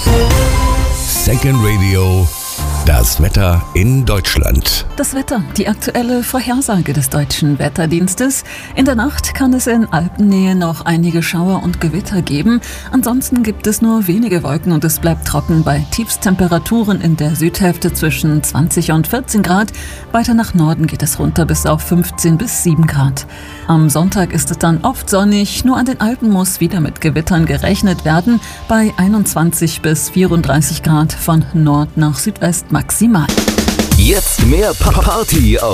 Second Radio, das Wetter in Deutschland. Das Wetter, die aktuelle Vorhersage des Deutschen Wetterdienstes. In der Nacht kann es in Alpennähe noch einige Schauer und Gewitter geben. Ansonsten gibt es nur wenige Wolken und es bleibt trocken bei Tiefstemperaturen in der Südhälfte zwischen 20 und 14 Grad. Weiter nach Norden geht es runter bis auf 15 bis 7 Grad. Am Sonntag ist es dann oft sonnig, nur an den Alpen muss wieder mit Gewittern gerechnet werden. Bei 21 bis 34 Grad von Nord nach Südwest maximal. Jetzt mehr Party auf